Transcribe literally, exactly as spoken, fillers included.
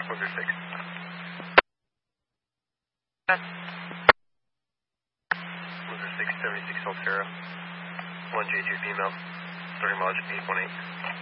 Loser six. Loser six, seventy-six Altera. one J two female. Starting lodge eight one eight.